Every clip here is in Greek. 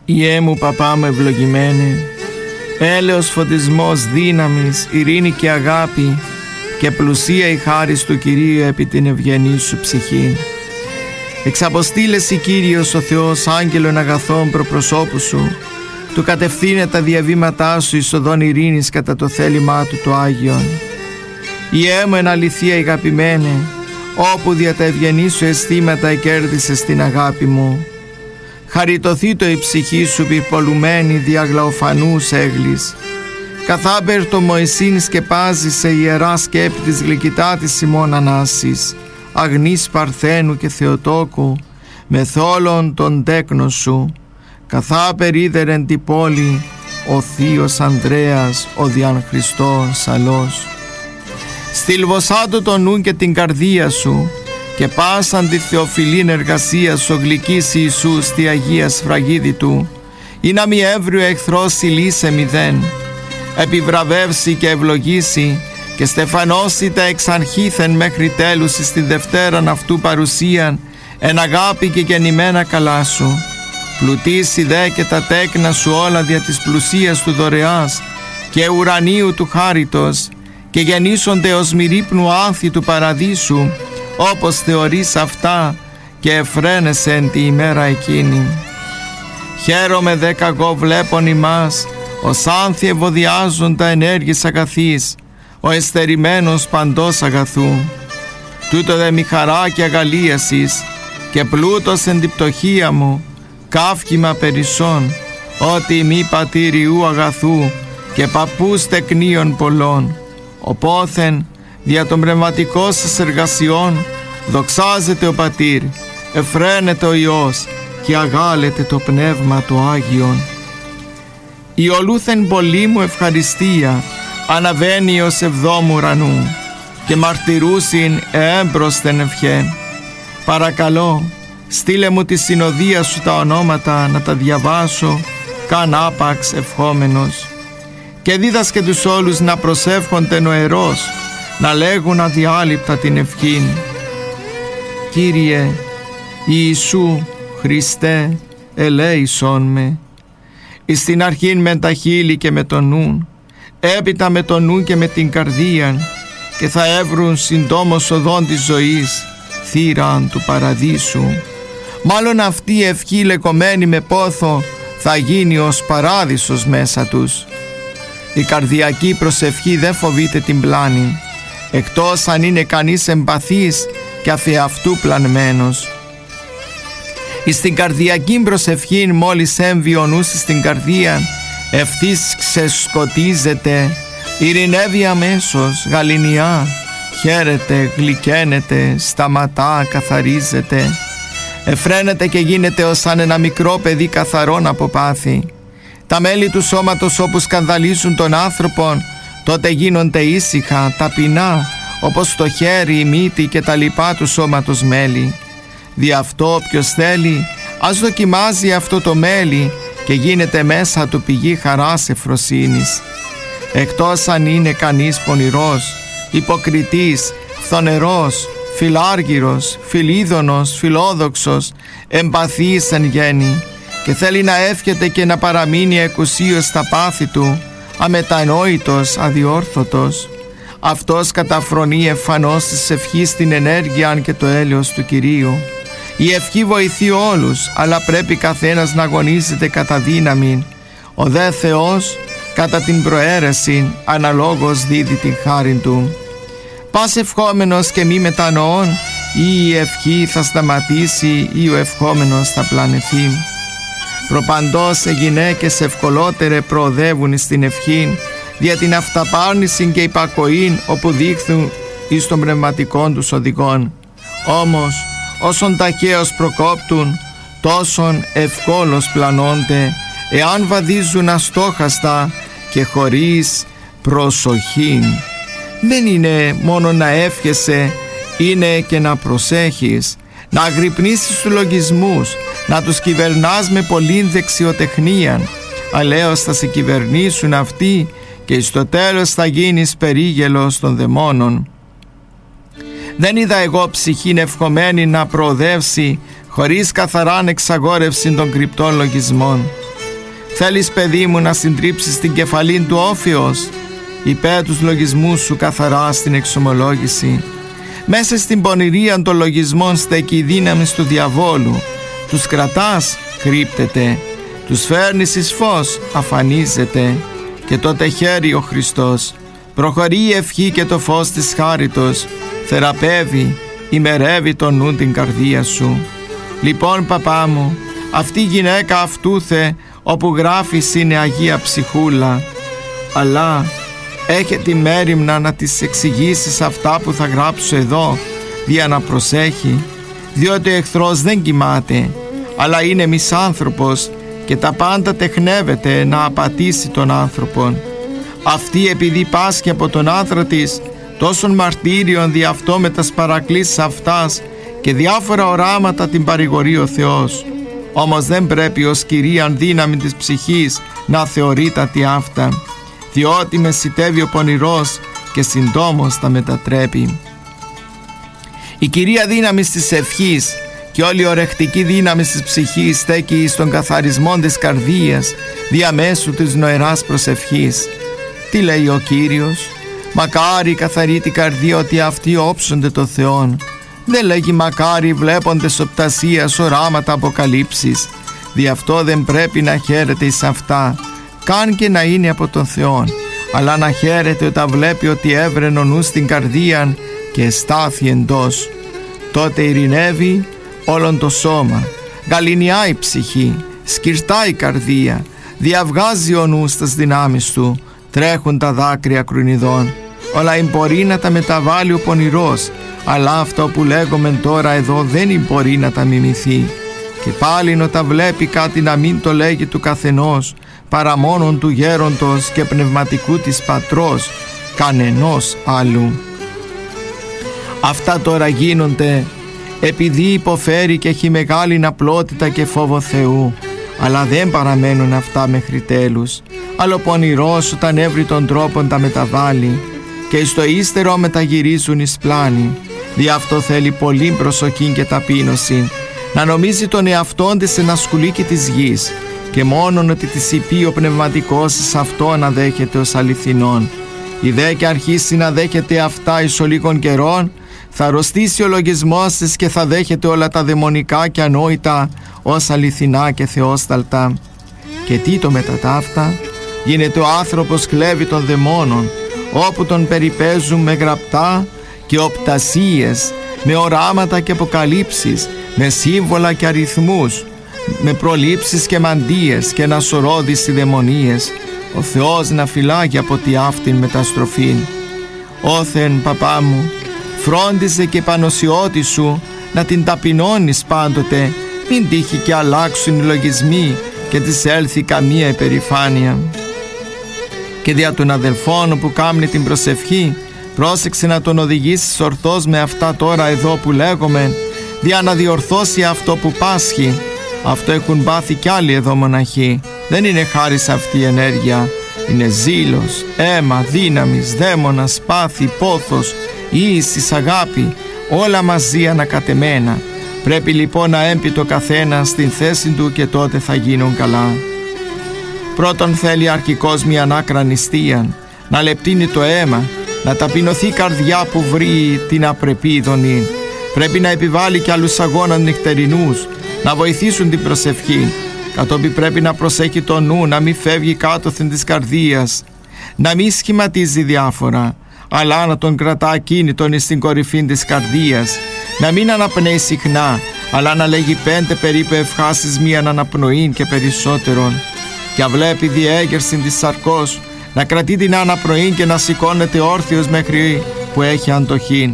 Ιε μου παπά μου ευλογημένε, έλεος φωτισμός δύναμης, ειρήνη και αγάπη και πλουσία η χάρις του Κυρίου επί την ευγενή σου ψυχή. Εξαποστήλεσαι Κύριος ο Θεός άγγελων αγαθών προπροσώπου σου, του κατευθύνε τα διαβήματά σου εις οδόν ειρήνης κατά το θέλημά του το Άγιον. Ιε μου εν αληθεία αγαπημένε, όπου δια τα ευγενή σου αισθήματα εκέρδισες την αγάπη μου. Χαριτωθεί το η ψυχή σου πυρπολουμένη δια γλαοφανούς έγλης. Καθάπερ το Μωυσήν σκεπάζει σε ιερά σκέπη της γλυκητάτης ημών Ανάσης, αγνής Παρθένου και Θεοτόκου, με θόλων τον τέκνο σου. Καθάπερ είδερ εν την πόλη ο θείος Ανδρέας, ο διαν Χριστό σαλός. Στυλβωσάτου το νου και την καρδία σου, και πάσαν τη θεοφιλήν εργασία σου γλυκής Ιησού στη Αγία Σφραγίδη του, ή να μη έβριο εχθρός συλλήσε μηδέν, επιβραβεύσει και ευλογήσει και στεφανώσει τα εξαρχήθεν μέχρι τέλους στη Δευτέραν αυτού παρουσίαν εν αγάπη και γεννημένα καλά σου. Πλουτίσει δε και τα τέκνα σου όλα δια της πλουσίας του δωρεάς και ουρανίου του χάριτος, και γεννήσονται ως μυρίπνου άνθη του παραδείσου, όπως θεωρείς αυτά και εφραίνεσαι εν τη ημέρα εκείνη. Χαίρομαι δε καγώ βλέπων ημάς, ως άνθη ευωδιάζοντα ενέργης αγαθής, ο εστερημένος παντός αγαθού. Τούτο δε μη χαρά και αγαλίασης, και πλούτος εν την πτωχία μου, καύκημα περισσών, ότι μη πατήριου αγαθού και παππούς τεκνίων πολλών. Οπόθεν δια των πνευματικών σας εργασιών δοξάζεται ο Πατήρ, εφραίνεται ο Υιός και αγάλεται το Πνεύμα το Άγιον. Η ολούθεν πολλή μου ευχαριστία αναβαίνει ως εβδόμου ουρανού, και μαρτυρούσιν έμπροσθεν ευχέν. Παρακαλώ, στείλε μου τη συνοδεία σου τα ονόματα να τα διαβάσω καν άπαξ ευχόμενος, και δίδασκε τους όλους να προσεύχονται νοερός, να λέγουν αδιάλειπτα την ευχήν. Κύριε Ιησού Χριστέ, ελέησόν με. Εις την αρχήν με τα χείλη και με το νου, έπειτα με το νου και με την καρδία, και θα έβρουν συντόμως οδόν της ζωής, θύραν του παραδείσου. Μάλλον αυτή η ευχή λεκωμένη με πόθο θα γίνει ως παράδεισος μέσα τους. Η καρδιακή προσευχή δεν φοβείται την πλάνη, εκτός αν είναι κανείς εμπαθής και αφεαυτού πλανμένος. Εις την καρδιακή προσευχή μόλις έμβει ο νους στην καρδία, ευθύς ξεσκοτίζεται, ειρηνεύει αμέσως, γαληνιά, χαίρεται, γλυκαίνεται, σταματά, καθαρίζεται, εφραίνεται και γίνεται ως σαν ένα μικρό παιδί καθαρόν από πάθη. Τα μέλη του σώματος όπου σκανδαλίζουν τον άνθρωπον, τότε γίνονται ήσυχα, ταπεινά, όπως το χέρι, η μύτη και τα λοιπά του σώματος μέλη. Δι' αυτό όποιος θέλει, ας δοκιμάζει αυτό το μέλι και γίνεται μέσα του πηγή χαράς ευφροσύνης. Εκτός αν είναι κανείς πονηρός, υποκριτής, φθονερός, φιλάργυρος, φιλίδωνος, φιλόδοξος, εμπαθής εν γέννη, και θέλει να εύχεται και να παραμείνει εκουσίως στα πάθη του, αμετανόητος, αδιόρθωτος, αυτός καταφρονεί εμφανώς της ευχής την ενέργεια και το έλεος του Κυρίου. Η ευχή βοηθεί όλους, αλλά πρέπει καθένας να αγωνίζεται κατά δύναμη. Ο δε Θεός κατά την προαίρεση αναλόγως δίδει την χάριν του. Πας ευχόμενος και μη μετανοών, ή η ευχή θα σταματήσει ή ο ευχόμενος θα πλανεθεί. Προπαντός οι γυναίκες ευκολότερε προοδεύουν στην ευχήν, δια την αυταπάρνηση και υπακοήν όπου δείχνουν εις των πνευματικών τους οδηγών. Όμως όσον ταχαίως προκόπτουν, τόσον ευκόλως πλανώνται, εάν βαδίζουν αστόχαστα και χωρίς προσοχήν. Δεν είναι μόνο να εύχεσαι, είναι και να προσέχεις, να αγρυπνήσεις τους λογισμούς, να τους κυβερνάς με πολλήν δεξιοτεχνία. Αλλαίως θα σε κυβερνήσουν αυτοί και στο τέλος θα γίνεις περίγελος των δαιμόνων. Δεν είδα εγώ ψυχήν ευχομένη να προοδεύσει χωρίς καθαράν εξαγόρευση των κρυπτών λογισμών. Θέλεις, παιδί μου, να συντρίψεις την κεφαλήν του όφεως? Υπέ τους λογισμούς σου καθαρά στην εξομολόγηση. Μέσα στην πονηρία των λογισμών στέκει η δύναμη του διαβόλου. Τους κρατάς, κρύπτεται. Τους φέρνεις εις φως, αφανίζεται. Και τότε χαίρει ο Χριστός. Προχωρεί η ευχή και το φως της χάριτος. Θεραπεύει, ημερεύει το νου την καρδία σου. Λοιπόν, παπά μου, αυτή η γυναίκα αυτούθε όπου γράφεις είναι Αγία Ψυχούλα. Αλλά έχει τη μέριμνα να της εξηγήσεις αυτά που θα γράψω εδώ, δια να προσέχει, διότι ο εχθρός δεν κοιμάται, αλλά είναι μισάνθρωπος και τα πάντα τεχνεύεται να απατήσει τον άνθρωπον. Αυτή, επειδή πάσχει από τον άντρα της τόσων μαρτύριων δι' αυτό με τας παρακλήσεις αυτάς και διάφορα οράματα την παρηγορεί ο Θεός. Όμως δεν πρέπει ως κυρίαν δύναμη της ψυχής να θεωρεί τα τι αυτά, διότι μεσητεύει ο πονηρός και συντόμως τα μετατρέπει. Η κυρία δύναμη της ευχής και όλη η ορεκτική δύναμη της ψυχής στέκει στον καθαρισμό της καρδίας διαμέσου της νοεράς προσευχής. Τι λέει ο Κύριος? Μακάρι καθαρή την καρδία ότι αυτοί όψονται το Θεόν. Δεν λέγει μακάρι βλέποντες οπτασίας οράματα αποκαλύψεις. Δι' αυτό δεν πρέπει να χαίρεται εις αυτά, καν και να είναι από τον Θεόν, αλλά να χαίρεται όταν βλέπει ότι έβρενε ο νους στην καρδίαν και εστάθη εντός. Τότε ειρηνεύει όλον το σώμα, γαληνιά η ψυχή, σκυρτά η καρδία, διαυγάζει ο νους τας δυνάμεις του, τρέχουν τα δάκρυα κρουνιδών. Όλα μπορεί να τα μεταβάλει ο πονηρός, αλλά αυτό που λέγομεν τώρα εδώ δεν μπορεί να τα μιμηθεί. Και πάλιν όταν βλέπει κάτι να μην το λέγει του καθενός, παρά μόνον του γέροντος και πνευματικού της πατρός, κανενός άλλου. Αυτά τώρα γίνονται επειδή υποφέρει και έχει μεγάλη απλότητα και φόβο Θεού, αλλά δεν παραμένουν αυτά μέχρι τέλους. Αλλά ο πονηρός όταν έβρει τον τρόπον τα μεταβάλει και στο ύστερο μεταγυρίζουν εις πλάνη. Δι' αυτό θέλει πολύ προσοχή και ταπείνωση, να νομίζει τον εαυτόν της ένα σκουλίκι της γης και μόνον ότι της υπεί ο πνευματικός εις αυτό αναδέχεται ως αληθινόν. Η δε και αρχίσει να δέχεται αυτά εις ο λίγων καιρών, θα αρρωστήσει ο λογισμός της και θα δέχεται όλα τα δαιμονικά και ανόητα ως αληθινά και θεόσταλτα. Και τι το μετά ταύτα? Γίνεται ο άνθρωπος κλέβει των δαιμόνων, όπου τον περιπέζουν με γραπτά και οπτασίες, με οράματα και αποκαλύψεις, με σύμβολα και αριθμούς, με προλήψεις και μαντίες και ένα σωρό δυσιδαιμονίες. Ο Θεός να φυλάγει από τη αυτήν μεταστροφήν. Όθεν, παπά μου, φρόντιζε και πανωσιώτη σου να την ταπεινώνεις πάντοτε, μην τύχει και αλλάξουν οι λογισμοί και της έλθει καμία υπερηφάνεια. Και δια των αδελφών που κάμνει την προσευχή, πρόσεξε να τον οδηγήσεις ορθώς με αυτά τώρα εδώ που λέγομαι, δια να διορθώσει αυτό που πάσχει. Αυτό έχουν πάθει κι άλλοι εδώ μοναχοί. Δεν είναι χάρη σε αυτή η ενέργεια. Είναι ζήλος, αίμα, δύναμης, δαίμονας, πάθη, πόθος, ίησης, αγάπη, όλα μαζί ανακατεμένα. Πρέπει λοιπόν να έμπει το καθένα στην θέση του και τότε θα γίνουν καλά. Πρώτον θέλει αρχικός μια ανάκρα νηστείαν, να λεπτύνει το αίμα, να ταπεινωθεί η καρδιά που βρει την απρεπή ειδονή. Πρέπει να επιβάλλει και άλλους αγώνας νυχτερινούς, να βοηθήσουν την προσευχή. Κατόπιν πρέπει να προσέχει το νου, να μην φεύγει κάτωθεν της καρδίας, να μην σχηματίζει διάφορα, αλλά να τον κρατά ακίνητον στην κορυφή της καρδίας, να μην αναπνέει συχνά, αλλά να λέγει 5 περίπου ευχάσεις μίαν αναπνοήν και περισσότερον. Και αβλέπει διέγερσιν της σαρκός, να κρατεί την αναπνοήν και να σηκώνεται όρθιος μέχρι που έχει αντοχήν.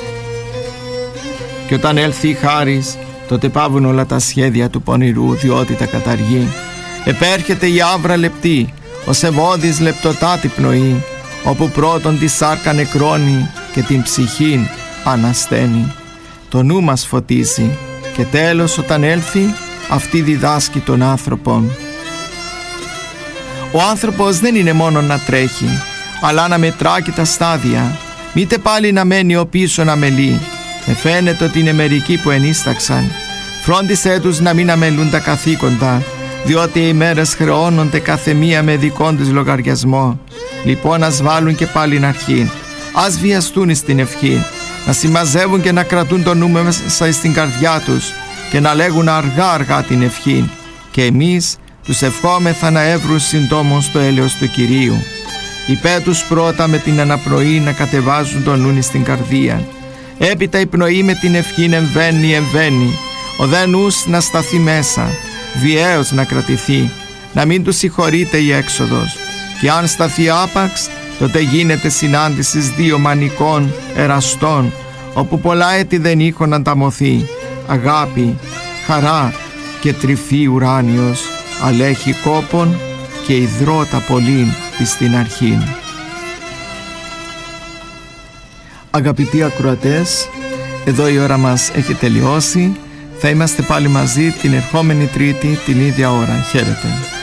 Και όταν έλθει η χάρις, τότε πάβουν όλα τα σχέδια του πονηρού, διότι τα καταργεί. Επέρχεται η άβρα λεπτή, ως ευώδης λεπτοτάτη πνοή, όπου πρώτον τη σάρκα νεκρώνει και την ψυχήν ανασταίνει. Το νου μας φωτίζει και τέλος όταν έλθει, αυτή διδάσκει τον άνθρωπον. Ο άνθρωπος δεν είναι μόνο να τρέχει, αλλά να μετρά και τα στάδια, μήτε πάλι να μένει ο πίσω να μελεί. Φαίνεται ότι είναι μερικοί που ενίσταξαν. Φρόντισέ τους να μην αμελούν τα καθήκοντα, διότι οι ημέρες χρεώνονται κάθε μία με δικών της λογαριασμό. Λοιπόν ας βάλουν και πάλιν αρχήν, ας βιαστούν στην ευχή, να συμμαζεύουν και να κρατούν το νου μέσα στην καρδιά τους και να λέγουν αργά αργά την ευχή, και εμείς τους ευχόμεθα να έβρουν συντόμως το έλεος του Κυρίου. Υπέ τους πρώτα με την αναπνοή να κατεβάζουν το νου στην καρδία, έπειτα η πνοή με την ευχήν εμβαίνει, ο δε νους να σταθεί μέσα, βιαίος να κρατηθεί, να μην του συγχωρείται η έξοδος, και αν σταθεί άπαξ, τότε γίνεται συνάντησης δύο μανικών εραστών, όπου πολλά έτη δεν είχον ανταμωθεί, αγάπη, χαρά και τρυφή ουράνιος, αλλά έχει κόπον και υδρότα πολλήν εις την αρχήν. Αγαπητοί ακροατές, εδώ η ώρα μας έχει τελειώσει. Θα είμαστε πάλι μαζί την ερχόμενη Τρίτη την ίδια ώρα. Χαίρετε.